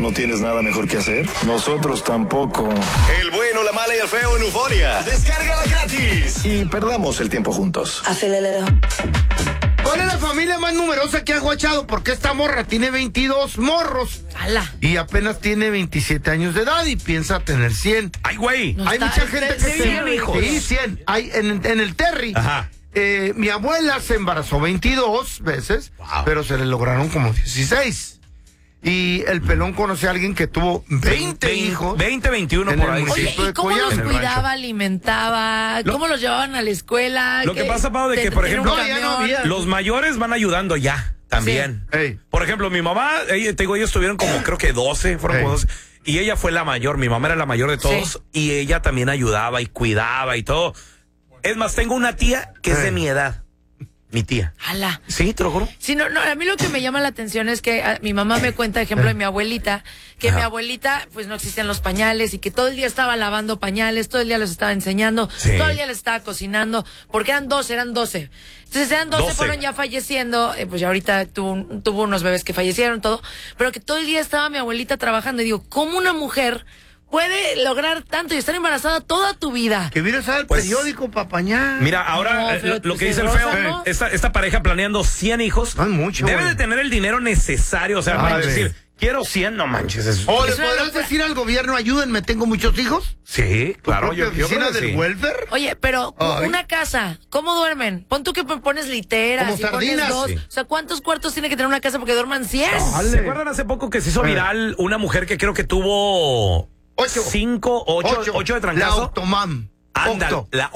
¿No tienes nada mejor que hacer? Nosotros tampoco. El bueno, la mala y el feo en Euforia. Descárgala gratis. Y perdamos el tiempo juntos. Aceléralo. ¿Cuál es la familia más numerosa que ha guachado? Porque esta morra tiene 22 morros. ¡Hala! Y apenas tiene 27 años de edad y piensa tener 100. ¡Ay, güey! No Hay está- mucha gente que 100 hijos. Sí, 100. Hay en el Terry. Ajá. Mi abuela se embarazó 22 veces, pero se le lograron como 16. Y el pelón conoce a alguien que tuvo 20 hijos. 20, 21 en por el ahí. municipio. Oye, Esto de ¿y cómo Coyame, los en el rancho. cuidaba, alimentaba? ¿Cómo los llevaban a la escuela? Lo que pasa, Pau, de que, por ejemplo, No, ya no había. los mayores van ayudando ya, también. Sí. Ey. Por ejemplo, mi mamá, te digo, ellos tuvieron como, creo que 12, fueron como 12. Y ella fue la mayor, mi mamá era la mayor de todos. Y ella también ayudaba y cuidaba y todo. Es más, tengo una tía que es de mi edad. Mi tía. ¡Hala! Sí, te lo juro. Sí, no, a mí lo que me llama la atención es que mi mamá me cuenta, ejemplo, de mi abuelita, que mi abuelita, pues no existían los pañales y que todo el día estaba lavando pañales, todo el día los estaba enseñando, Sí. todo el día les estaba cocinando, porque eran 12. Entonces eran 12, fueron ya falleciendo, pues ya ahorita tuvo unos bebés que fallecieron, todo, pero que todo el día estaba mi abuelita trabajando y digo, ¿cómo una mujer puede lograr tanto y estar embarazada toda tu vida? Que vienes al Pues, periódico, papañá. Mira, ahora No, feo, lo que dice el seguro, feo, ¿no? esta pareja planeando 100 hijos, No es mucho, debe güey. de tener el dinero necesario, o sea, para Ay. decir, quiero 100, no manches. ¿O le Es una podrás locura. decir al gobierno, ayúdenme, tengo muchos hijos? Sí, claro. ¿Propia oficina creo que del sí. welfare? Oye, pero Ay. una casa, ¿cómo duermen? Pon tú que pones literas Como y pones sardinas. 2. Sí. O sea, ¿cuántos cuartos tiene que tener una casa porque duerman 100? ¿Se acuerdan hace poco que se hizo viral una mujer que creo que tuvo 8. 5, 8 de La trancazo? Octomam. Ándale, Octo. la